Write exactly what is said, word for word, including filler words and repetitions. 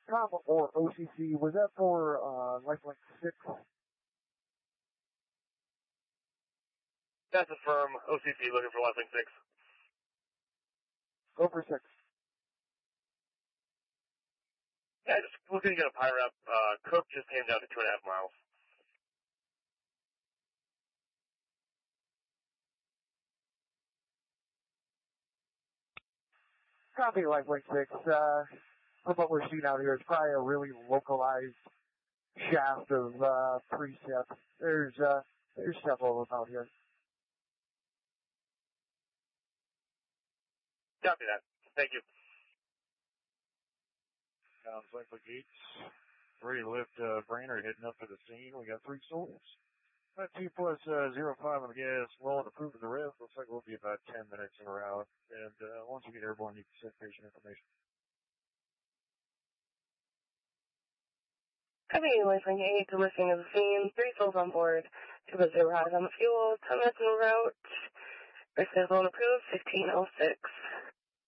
Comma or O C C, was that for uh, Lifelink six? That's a firm. O C C looking for Lifelink six. Go for six. Yeah, just looking to get a pirate up. Uh, Cook just came down to two and a half miles. Copy Lifelink six. Uh, from what we're seeing out here, it's probably a really localized shaft of uh, precept. There's uh, there's several of them out here. Copy that. Thank you. Sounds like the gates. Ready to lift uh, Brainerd heading up to the scene. We got three souls. About two plus uh, zero five on the gas. Well, to prove the rest, looks like we'll be about ten minutes en route. And uh, once you get airborne, you can set patient information. Copy, Lifelink eight, to listing of the scene, three souls on board, two plus zero five on the fuel, ten minutes en route, risk is loan approved, fifteen oh six.